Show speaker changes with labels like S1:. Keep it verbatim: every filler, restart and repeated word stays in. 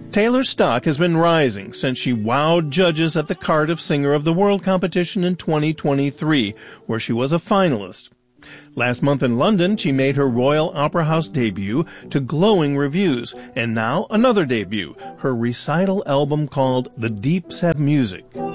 S1: Taylor's stock has been rising since she wowed judges at the Cardiff Singer of the World competition in twenty twenty-three, where she was a finalist. Last month in London, she made her Royal Opera House debut to glowing reviews, and now another debut, her recital album called The Deeps Have Music.